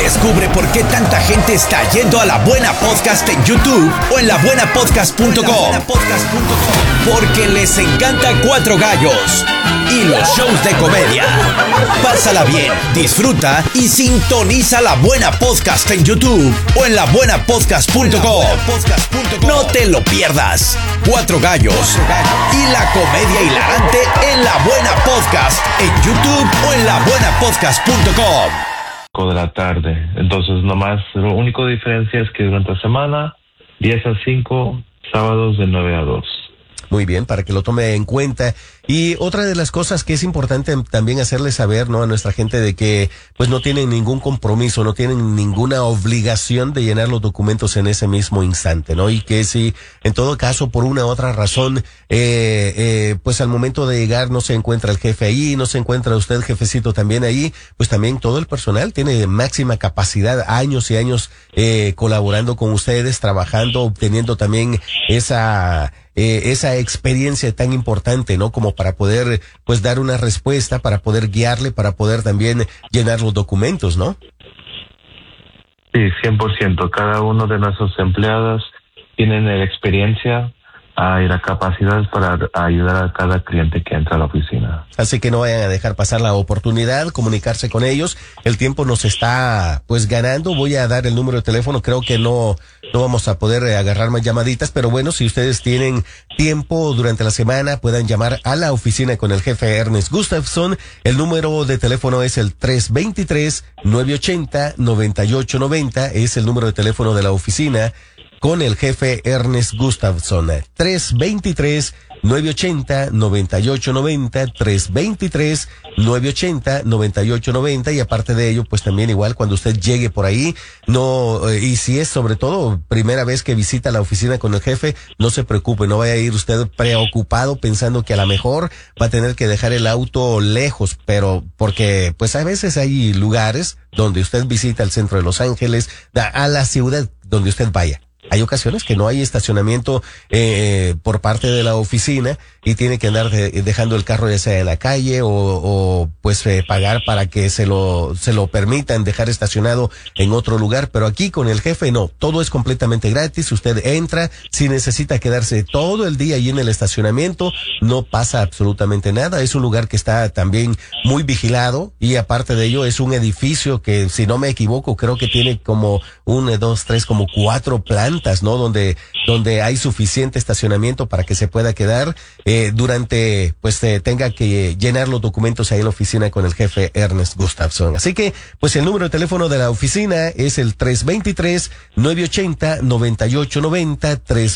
Descubre por qué tanta gente está yendo a La Buena Podcast en YouTube o en labuenapodcast.com. Porque les encanta Cuatro Gallos y los shows de comedia. Pásala bien, disfruta y sintoniza La Buena Podcast en YouTube o en labuenapodcast.com. No te lo pierdas. Cuatro Gallos y la comedia hilarante en La Buena Podcast en YouTube o en labuenapodcast.com. De la tarde. Entonces, nomás, lo único diferencia es que durante la semana, 10 a 5, sábados de 9 a 2. Muy bien, para que lo tome en cuenta. Y otra de las cosas que es importante también hacerle saber, ¿no?, a nuestra gente de que pues no tienen ningún compromiso, no tienen ninguna obligación de llenar los documentos en ese mismo instante, ¿no? Y que si en todo caso por una u otra razón pues al momento de llegar no se encuentra el jefe ahí, no se encuentra usted jefecito también ahí, pues también todo el personal tiene máxima capacidad, años y años colaborando con ustedes, trabajando, obteniendo también esa experiencia tan importante, ¿no?, como para poder pues dar una respuesta, para poder guiarle, para poder también llenar los documentos, ¿no? Sí, 100%. Cada uno de nuestros empleados tienen la experiencia y la capacidad para ayudar a cada cliente que entra a la oficina. Así que no vayan a dejar pasar la oportunidad, comunicarse con ellos. El tiempo nos está pues ganando. Voy a dar el número de teléfono. Creo que no vamos a poder agarrar más llamaditas, pero bueno, si ustedes tienen tiempo durante la semana, puedan llamar a la oficina con el jefe Ernest Gustafson. El número de teléfono es el 323-980-9890. Es el número de teléfono de la oficina con el jefe Ernest Gustafson. 323-980-9890, 323-980-9890, y aparte de ello, pues también igual cuando usted llegue por ahí, y si es sobre todo primera vez que visita la oficina con el jefe, no se preocupe, no vaya a ir usted preocupado pensando que a lo mejor va a tener que dejar el auto lejos, pero porque pues a veces hay lugares donde usted visita el centro de Los Ángeles, a la ciudad donde usted vaya. Hay ocasiones que no hay estacionamiento por parte de la oficina y tiene que andar dejando el carro ya sea en la calle o pues pagar para que se lo permitan dejar estacionado en otro lugar. Pero aquí con el jefe no, todo es completamente gratis. Usted entra, si necesita quedarse todo el día ahí en el estacionamiento, no pasa absolutamente nada. Es un lugar que está también muy vigilado y aparte de ello es un edificio que, si no me equivoco, creo que tiene como 1, 2, 3, como 4 plantas, ¿no? Donde hay suficiente estacionamiento para que se pueda quedar durante, pues tenga que llenar los documentos ahí en la oficina con el jefe Ernest Gustafson. Así que, pues el número de teléfono de la oficina es el 323-980-9890,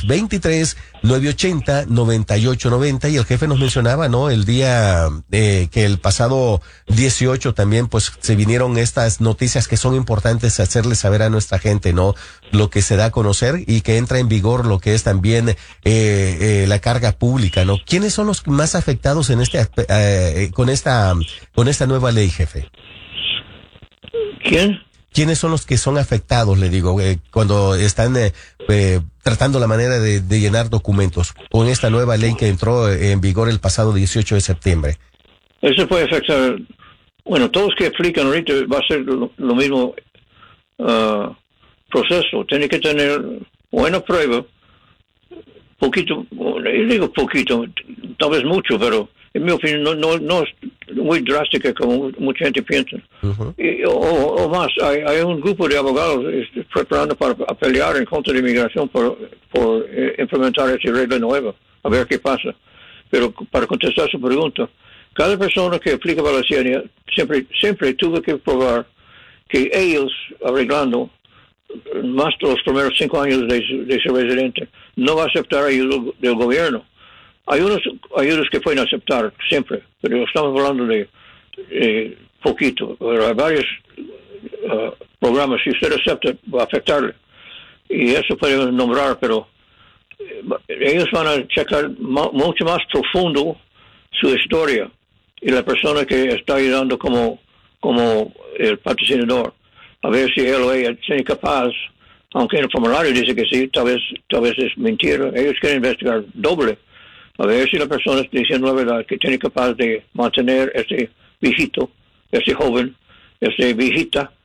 323-980-9890, y el jefe nos mencionaba, ¿no?, el día que el pasado 18 también, pues se vinieron estas noticias que son importantes hacerles saber a nuestra gente, ¿no?, lo que se da a conocer y que entra en vigor lo que es también la carga pública, ¿no? ¿Quiénes son los más afectados en con esta nueva ley, jefe? ¿Quién? ¿Quiénes son los que son afectados, le digo, cuando están tratando la manera de llenar documentos con esta nueva ley que entró en vigor el pasado 18 de septiembre? Eso puede afectar, bueno, todos que aplican ahorita va a ser lo mismo proceso. Tiene que tener buena prueba, poquito, yo digo poquito, tal vez mucho, pero en mi opinión no es muy drástica como mucha gente piensa. Uh-huh. O más, hay un grupo de abogados preparando para pelear en contra de inmigración por implementar esa regla nueva, a ver qué pasa. Pero para contestar su pregunta, cada persona que aplica para la ciudadanía siempre tuvo que probar que ellos, arreglando más de los primeros 5 años de ser residente, no va a aceptar ayuda del gobierno. Hay unos ayudas que pueden aceptar siempre, pero estamos hablando de poquito. Pero hay varios programas, si usted acepta, va a afectarle. Y eso podemos nombrar, pero ellos van a checar mucho más profundo su historia y la persona que está ayudando como el patrocinador. A ver si él o ella es capaz, aunque en el formulario dice que sí, tal vez es mentira. Ellos quieren investigar doble. A ver si la persona está diciendo la verdad, que tiene capaz de mantener ese viejito, ese joven, ese viejita